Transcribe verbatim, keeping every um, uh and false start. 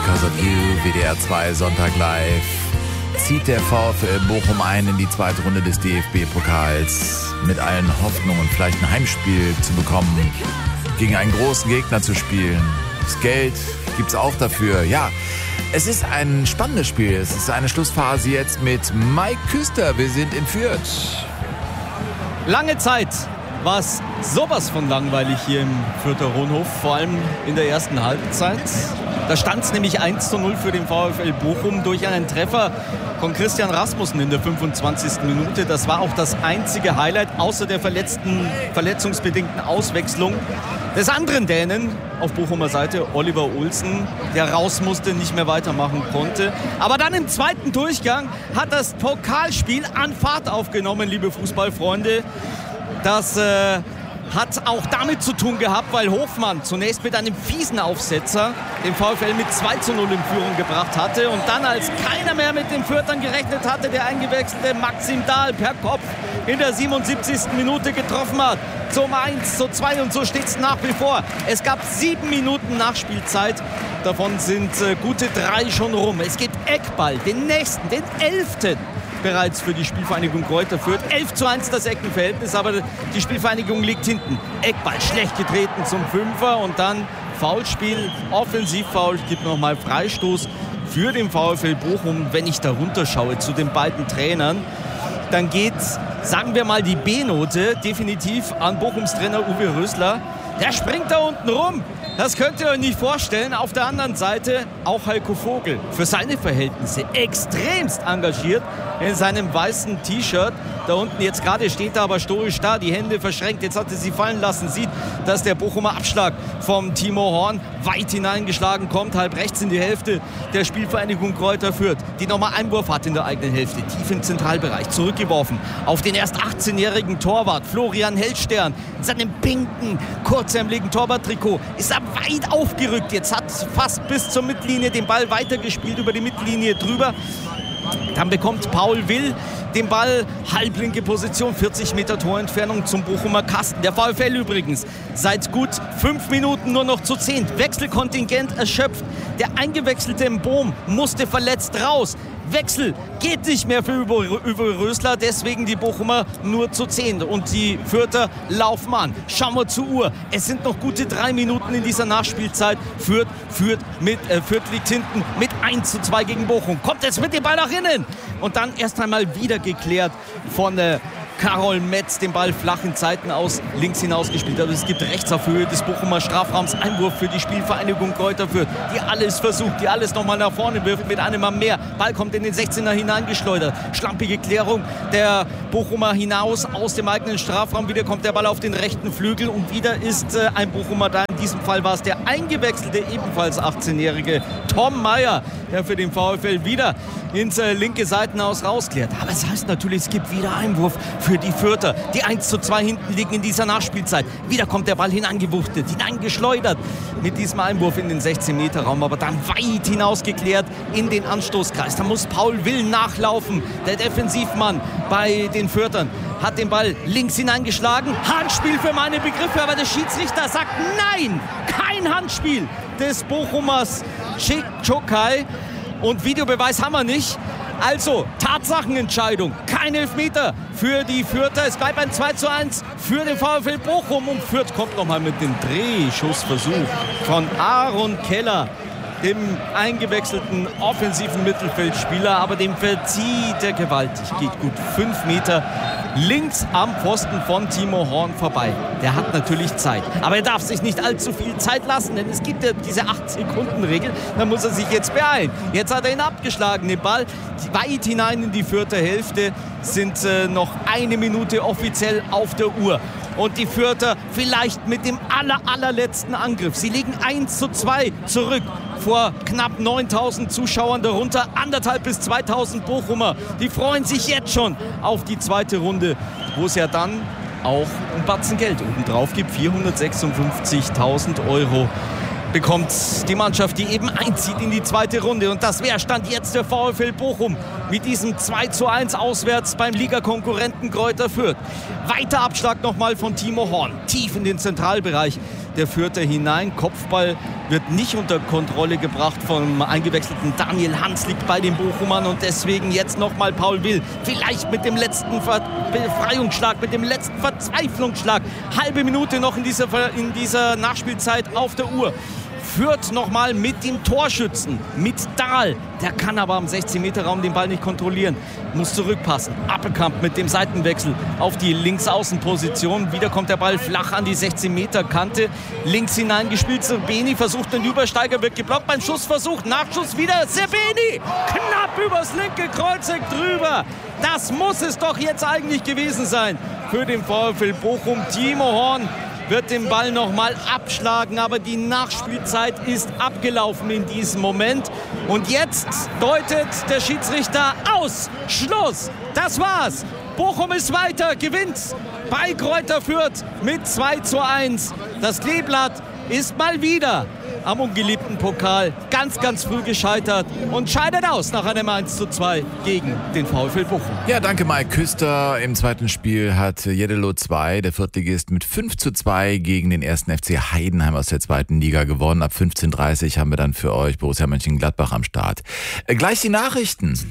Because of You, W D R zwei Sonntag live. Zieht der VfL Bochum ein in die zweite Runde des D F B-Pokals mit allen Hoffnungen, vielleicht ein Heimspiel zu bekommen, gegen einen großen Gegner zu spielen. Das Geld gibt's auch dafür. Ja, es ist ein spannendes Spiel. Es ist eine Schlussphase jetzt mit Mike Küster. Wir sind in Fürth. Lange Zeit war es sowas von langweilig hier im Fürther Hohenhof, vor allem in der ersten Halbzeit. Da stand es nämlich eins zu null für den VfL Bochum durch einen Treffer von Christian Rasmussen in der fünfundzwanzigsten Minute. Das war auch das einzige Highlight, außer der verletzten, verletzungsbedingten Auswechslung des anderen Dänen auf Bochumer Seite, Oliver Olsen, der raus musste, nicht mehr weitermachen konnte. Aber dann im zweiten Durchgang hat das Pokalspiel an Fahrt aufgenommen, liebe Fußballfreunde. Das äh, hat auch damit zu tun gehabt, weil Hofmann zunächst mit einem fiesen Aufsetzer den VfL mit zwei zu null in Führung gebracht hatte und dann, als keiner mehr mit den Fürthern gerechnet hatte, der eingewechselte Maxim Dahl per Kopf in der siebenundsiebzigsten Minute getroffen hat. Zum eins zu zwei und so steht es nach wie vor. Es gab sieben Minuten Nachspielzeit. Davon sind äh, gute drei schon rum. Es gibt Eckball, den nächsten, den elften. Bereits für die Spielvereinigung Greuther Fürth. elf zu eins das Eckenverhältnis, aber die Spielvereinigung liegt hinten. Eckball schlecht getreten zum Fünfer und dann Foulspiel, Offensivfoul, gibt nochmal Freistoß für den VfL Bochum. Wenn ich da runterschaue zu den beiden Trainern, dann geht, sagen wir mal, die B-Note definitiv an Bochums Trainer Uwe Rösler. Der springt da unten rum. Das könnt ihr euch nicht vorstellen. Auf der anderen Seite auch Heiko Vogel. Für seine Verhältnisse extremst engagiert in seinem weißen T-Shirt. Da unten jetzt gerade steht er aber stoisch da, die Hände verschränkt. Jetzt hat er sie fallen lassen. Sieht, dass der Bochumer Abschlag vom Timo Horn weit hineingeschlagen kommt. Halb rechts in die Hälfte der Spielvereinigung Greuther Fürth, die nochmal Einwurf hat in der eigenen Hälfte. Tief im Zentralbereich. Zurückgeworfen auf den erst achtzehnjährigen Torwart Florian Hellstern. In seinem pinken, kurzärmeligen Torwarttrikot ist er weit aufgerückt. Jetzt hat fast bis zur Mittellinie den Ball weitergespielt, über die Mittellinie drüber. Dann bekommt Paul Will den Ball, halblinke Position, vierzig Meter Torentfernung zum Bochumer Kasten. Der VfL übrigens seit gut fünf Minuten nur noch zu zehn. Wechselkontingent erschöpft. Der eingewechselte Bohm musste verletzt raus. Wechsel geht nicht mehr für Uwe Rösler, deswegen die Bochumer nur zu zehn und die Fürther laufen an. Schauen wir zur Uhr. Es sind noch gute drei Minuten in dieser Nachspielzeit. Fürth, Fürth, mit, äh, Fürth liegt hinten mit eins zu zwei gegen Bochum. Kommt jetzt mit dem Ball nach innen und dann erst einmal wieder geklärt von äh, Karol Metz, den Ball flach in Zeiten aus links hinaus gespielt. Aber es gibt rechts auf Höhe des Bochumer Strafraums Einwurf für die Spielvereinigung Greuther Fürth, die alles versucht, die alles nochmal nach vorne wirft mit einem Mann mehr. Ball kommt in den sechzehner hineingeschleudert. Schlampige Klärung der Bochumer hinaus aus dem eigenen Strafraum. Wieder kommt der Ball auf den rechten Flügel und wieder ist äh, ein Bochumer da. In diesem Fall war es der eingewechselte, ebenfalls achtzehnjährige Tom Meyer, der für den VfL wieder ins äh, linke Seitenhaus rausklärt. Aber es heißt natürlich, es gibt wieder Einwurf für die Fürther, die eins zu zwei hinten liegen in dieser Nachspielzeit. Wieder kommt der Ball hinangewuchtet, hineingeschleudert mit diesem Einwurf in den sechzehn Meter Raum, aber dann weit hinausgeklärt in den Anstoßkreis. Da muss Paul Will nachlaufen, der Defensivmann bei den Fürthern. Hat den Ball links hineingeschlagen. Handspiel für meine Begriffe, aber der Schiedsrichter sagt nein, kein Handspiel des Bochumers Chokai. Und Videobeweis haben wir nicht. Also, Tatsachenentscheidung. Kein Elfmeter für die Fürther. Es bleibt ein zwei zu eins für den VfL Bochum. Und Fürth kommt nochmal mit dem Drehschussversuch von Aaron Keller, dem eingewechselten offensiven Mittelfeldspieler. Aber dem verzieht er gewaltig. Geht gut fünf Meter links am Pfosten von Timo Horn vorbei. Der hat natürlich Zeit. Aber er darf sich nicht allzu viel Zeit lassen, denn es gibt ja diese acht Sekunden Regel. Da muss er sich jetzt beeilen. Jetzt hat er ihn abgeschlagen, den Ball weit hinein in die Fürther Hälfte. Sind äh, noch eine Minute offiziell auf der Uhr. Und die Fürther vielleicht mit dem aller, allerletzten Angriff. Sie liegen eins zu zwei zurück vor knapp neuntausend Zuschauern, darunter anderthalb bis zweitausend Bochumer. Die freuen sich jetzt schon auf die zweite Runde, wo es ja dann auch ein Batzen Geld obendrauf gibt. vierhundertsechsundfünfzigtausend Euro bekommt die Mannschaft, die eben einzieht in die zweite Runde. Und das wäre Stand jetzt der VfL Bochum mit diesem zwei zu eins auswärts beim Ligakonkurrenten Greuther Fürth. Weiter Abschlag nochmal von Timo Horn, tief in den Zentralbereich der Fürther hinein. Kopfball wird nicht unter Kontrolle gebracht vom eingewechselten Daniel Hans, liegt bei den Bochumern und deswegen jetzt nochmal Paul Will. Vielleicht mit dem letzten Ver- Befreiungsschlag, mit dem letzten Verzweiflungsschlag. Halbe Minute noch in dieser, in dieser Nachspielzeit auf der Uhr. Fürth nochmal mit dem Torschützen, mit Dahl. Der kann aber am sechzehn-Meter-Raum den Ball nicht kontrollieren. Muss zurückpassen. Appelkamp mit dem Seitenwechsel auf die Linksaußenposition. Wieder kommt der Ball flach an die sechzehn-Meter-Kante. Links hineingespielt. Serbeni versucht den Übersteiger, wird geblockt beim Schussversuch. Nachschuss wieder. Serbeni knapp übers linke Kreuzeck drüber. Das muss es doch jetzt eigentlich gewesen sein für den VfL Bochum. Timo Horn wird den Ball nochmal abschlagen, aber die Nachspielzeit ist abgelaufen in diesem Moment. Und jetzt deutet der Schiedsrichter aus. Schluss. Das war's. Bochum ist weiter, gewinnt bei Greuther Fürth mit zwei zu eins. Das Kleeblatt ist mal wieder am ungeliebten Pokal ganz, ganz früh gescheitert und scheidet aus nach einem eins zu zwei gegen den VfL Bochum. Ja, danke Mike Küster. Im zweiten Spiel hat Jeddelo zwei, der Viertligist, mit fünf zu zwei gegen den ersten F C Heidenheim aus der zweiten Liga gewonnen. Ab fünfzehn Uhr dreißig haben wir dann für euch Borussia Mönchengladbach am Start. Äh, gleich die Nachrichten.